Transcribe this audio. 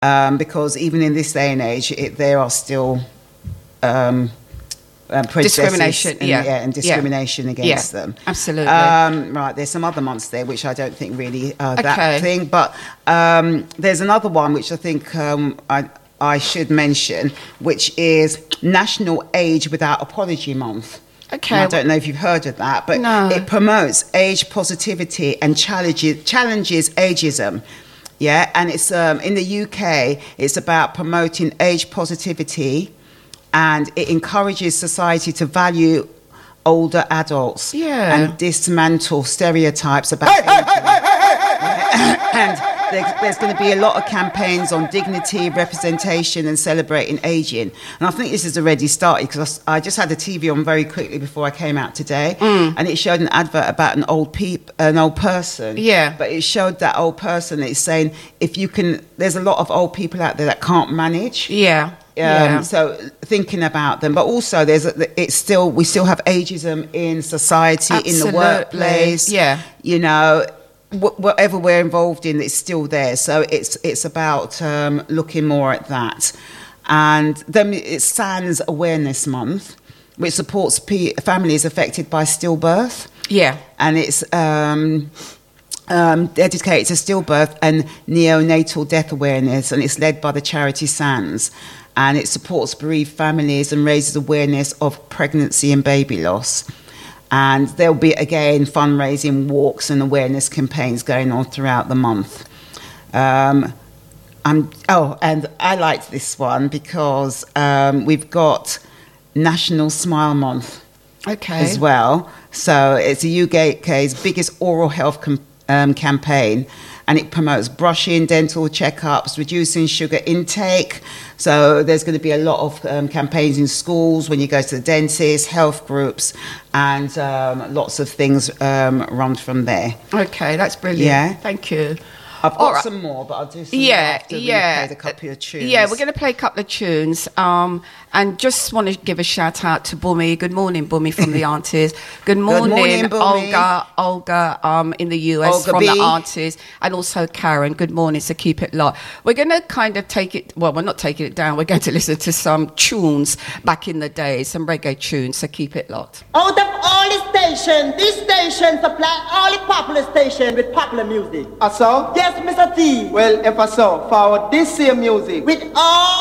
because even in this day and age, there are still discrimination, and discrimination against them. Absolutely. Right, there's some other months there which I don't think really are that thing, but there's another one which I think I should mention, which is National Age Without Apology Month. Okay. And I don't know if you've heard of that, but it promotes age positivity and challenges ageism. Yeah, and it's in the UK, it's about promoting age positivity, and it encourages society to value older adults and dismantle stereotypes about and there's going to be a lot of campaigns on dignity, representation and celebrating aging. And I think this has already started, because I just had the TV on very quickly before I came out today, and it showed an advert about an old person. Yeah. But it showed that old person. It's saying, if you can, there's a lot of old people out there that can't manage. Yeah. So thinking about them, but also we still have ageism in society, in the workplace. Yeah. You know, whatever we're involved in, it's still there. So it's about looking more at that. And then it's SANS Awareness Month, which supports families affected by stillbirth. Yeah. And it's dedicated to stillbirth and neonatal death awareness, and it's led by the charity SANS. And it supports bereaved families and raises awareness of pregnancy and baby loss. And there'll be, again, fundraising walks and awareness campaigns going on throughout the month. And I liked this one because we've got National Smile Month as well. So it's the UK's biggest oral health campaign, and it promotes brushing, dental checkups, reducing sugar intake. So there's going to be a lot of campaigns in schools, when you go to the dentist, health groups, and lots of things run from there. Okay, that's brilliant. Yeah. Thank you. I've got some more, but I'll do some after we play a couple of tunes. Yeah, we're going to play a couple of tunes. And just want to give a shout out to Bumi. Good morning, Bumi from the Aunties. Good morning, Olga in the US Olga from B. the Aunties. And also Karen. Good morning, so keep it locked. We're going to kind of take it, well, we're not taking it down. We're going to listen to some tunes back in the day, some reggae tunes, so keep it locked. Out of all the stations, this station supply all the popular stations with popular music. So? Yes, Mr. T. Well, if I so, for this same music. With all